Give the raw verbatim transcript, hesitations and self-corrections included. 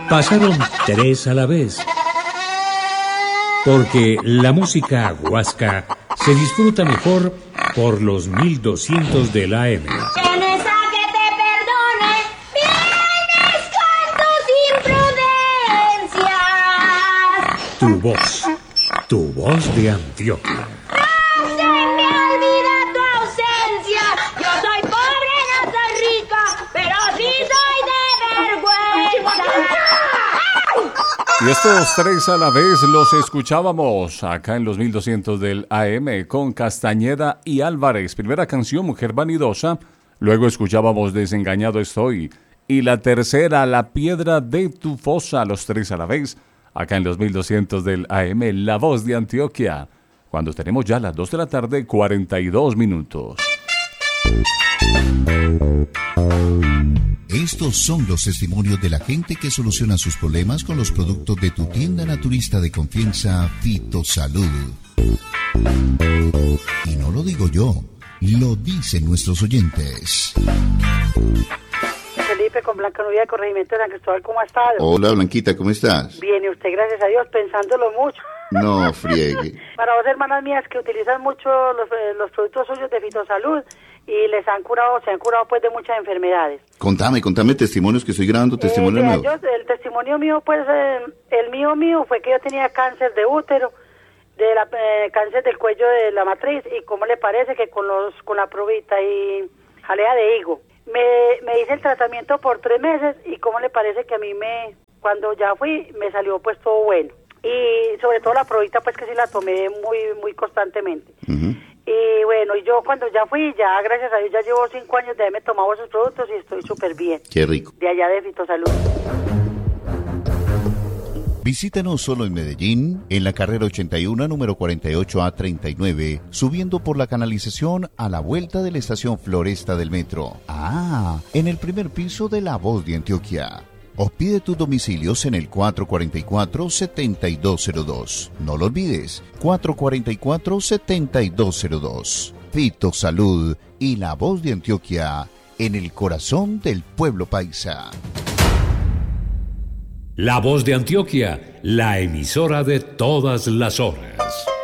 Pasaron tres a la vez. Porque la música huasca se disfruta mejor por los mil doscientos del A M. Tienes a que te perdone, vienes con tus imprudencias. Tu voz, tu voz de Antioquia. ¡Se me olvida tu ausencia! Yo soy pobre, no soy rica, pero sí soy de vergüenza. Y estos tres a la vez los escuchábamos acá en los mil doscientos del A M con Castañeda y Álvarez. Primera canción, Mujer Vanidosa. Luego escuchábamos Desengañado Estoy. Y la tercera, La Piedra de tu Fosa. Los tres a la vez acá en los mil doscientos del A M, La Voz de Antioquia. Cuando tenemos ya las dos de la tarde, cuarenta y dos minutos. Estos son los testimonios de la gente que soluciona sus problemas con los productos de tu tienda naturista de confianza, Fitosalud. Y no lo digo yo, lo dicen nuestros oyentes. Felipe, con Blanca Nubia de Corregimiento de San Cristóbal, ¿cómo ha estado? Hola, Blanquita, ¿cómo estás? Bien, y usted, gracias a Dios, pensándolo mucho. No, friegue. Para vos, hermanas mías, que utilizan mucho los, eh, los productos suyos de Fitosalud y les han curado, se han curado pues de muchas enfermedades. Contame, contame testimonios, que estoy grabando testimonios eh, nuevos. Yo, el testimonio mío, pues, eh, el mío mío fue que yo tenía cáncer de útero, de la eh, cáncer del cuello de la matriz, y cómo le parece que con los con la probita y jalea de higo, me, me hice el tratamiento por tres meses, y cómo le parece que a mí me, cuando ya fui, me salió pues todo bueno. Y sobre todo la probita, pues que sí la tomé muy muy constantemente. Uh-huh. Y bueno, y yo cuando ya fui, ya gracias a Dios, ya llevo cinco años de haberme tomado esos productos y estoy súper bien. Qué rico. De allá de Fitosalud. Visítanos solo en Medellín, en la carrera ochenta y uno, número cuarenta y ocho A treinta y nueve, subiendo por la canalización a la vuelta de la estación Floresta del metro. Ah, en el primer piso de La Voz de Antioquia. O pide tus domicilios en el cuatro cuatro cuatro, siete dos cero dos. No lo olvides, cuatro cuatro cuatro, siete dos cero dos. Fitosalud y La Voz de Antioquia, en el corazón del pueblo paisa. La Voz de Antioquia, la emisora de todas las horas.